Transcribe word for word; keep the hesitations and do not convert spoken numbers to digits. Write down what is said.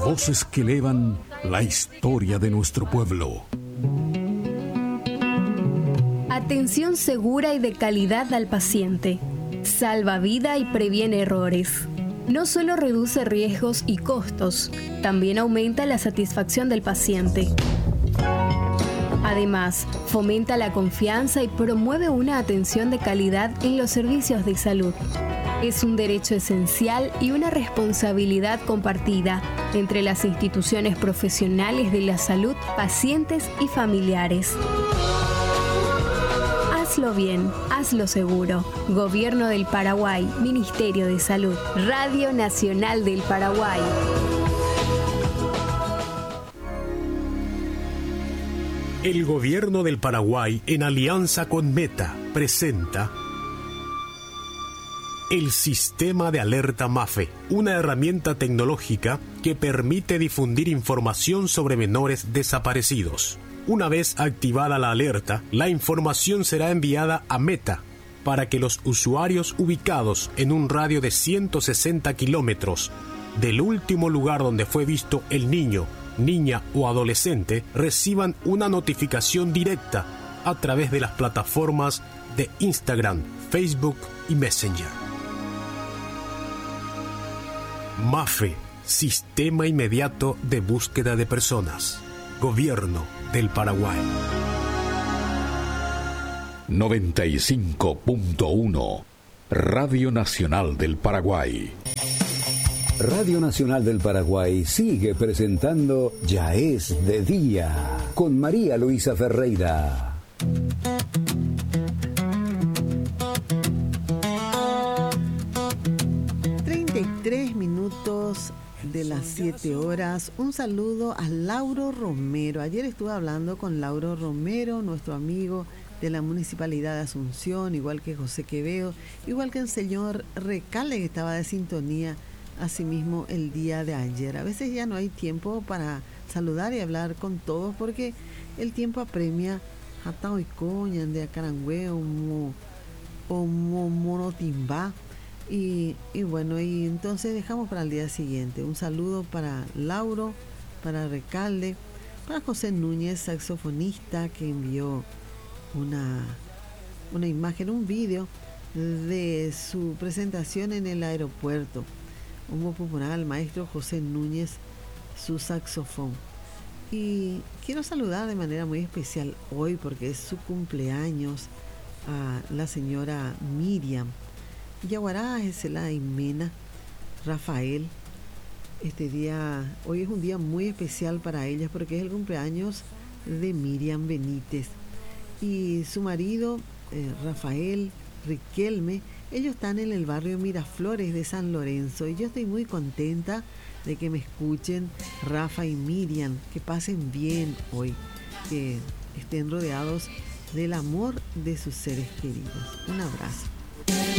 Voces que elevan la historia de nuestro pueblo. Atención segura y de calidad al paciente. Salva vida y previene errores. No solo reduce riesgos y costos, también aumenta la satisfacción del paciente. Además, fomenta la confianza y promueve una atención de calidad en los servicios de salud. Es un derecho esencial y una responsabilidad compartida entre las instituciones profesionales de la salud, pacientes y familiares. Hazlo bien, hazlo seguro. Gobierno del Paraguay, Ministerio de Salud, Radio Nacional del Paraguay. El Gobierno del Paraguay, en alianza con Meta, presenta el Sistema de Alerta MAFE, una herramienta tecnológica que permite difundir información sobre menores desaparecidos. Una vez activada la alerta, la información será enviada a Meta para que los usuarios ubicados en un radio de ciento sesenta kilómetros del último lugar donde fue visto el niño, niña o adolescente reciban una notificación directa a través de las plataformas de Instagram, Facebook y Messenger. MAFE, Sistema Inmediato de Búsqueda de Personas. Gobierno del Paraguay. noventa y cinco punto uno Radio Nacional del Paraguay. Radio Nacional del Paraguay sigue presentando Ya es de día con María Luisa Ferreira. treinta y tres minutos de las siete horas. Un saludo a Lauro Romero. Ayer estuve hablando con Lauro Romero, nuestro amigo de la Municipalidad de Asunción, igual que José Quevedo, igual que el señor Recalde, que estaba de sintonía asimismo el día de ayer. A veces ya no hay tiempo para saludar y hablar con todos porque el tiempo apremia. Hatao y coñan de Acarangüe o Monotimbá. Y, y bueno, y entonces dejamos para el día siguiente. Un saludo para Lauro, para Recalde, para José Núñez, saxofonista, que envió una, una imagen, un vídeo de su presentación en el aeropuerto. Un popular al maestro José Núñez, su saxofón. Y quiero saludar de manera muy especial hoy, porque es su cumpleaños, a la señora Miriam Yaguará, Gisela Imena, Rafael. Este día, hoy es un día muy especial para ellas porque es el cumpleaños de Miriam Benítez y su marido eh, Rafael Riquelme. Ellos están en el barrio Miraflores de San Lorenzo y yo estoy muy contenta de que me escuchen Rafa y Miriam, que pasen bien hoy, que estén rodeados del amor de sus seres queridos. Un abrazo.